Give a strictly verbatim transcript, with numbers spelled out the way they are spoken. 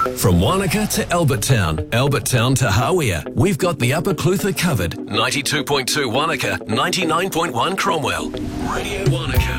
From Wanaka to Albert Town, Albert Town to Hawea, we've got the Upper Clutha covered. ninety-two point two Wanaka, ninety-nine point one Cromwell. Radio Wanaka.